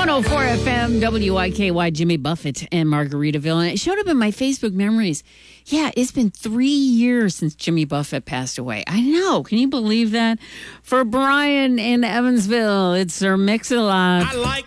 104 FM, WIKY, Jimmy Buffett and Margaritaville. And it showed up in my Facebook memories. Yeah, it's been 3 years since Jimmy Buffett passed away. I know. Can you believe that? For Brian in Evansville, it's Sir Mix-a-Lot. I like